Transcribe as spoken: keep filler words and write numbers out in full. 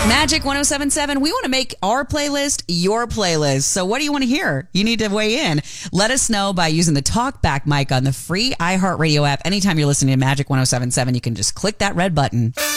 Magic one oh seven point seven, we want to make our playlist your playlist. So what do you want to hear? You need to weigh in. Let us know by using the talkback mic on the free iHeartRadio app. Anytime you're listening to Magic one oh seven point seven, you can just click that red button.